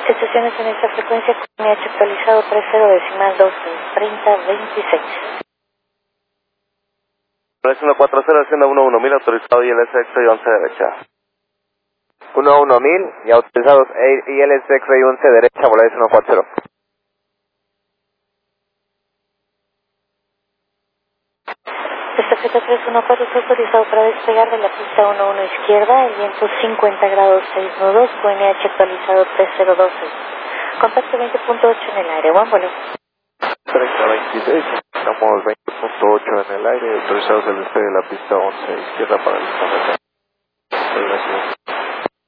Estaciones en esta frecuencia, QNH actualizado 30.12.30.26. 3140 haciendo 11000, autorizado ILS X-Ray 11 derecha. 11000 y autorizados ILS X-Ray 11 derecha, Volaris 140. Estafeta 314 es autorizado para despegar de la pista 11 izquierda, el viento 50 grados 6 nudos, QNH actualizado 3012. Contacto 20.8 en el aire, buen vuelo. 3026, estamos 20.8 en el aire, autorizados el despegue de la pista 11 izquierda para el Gracias.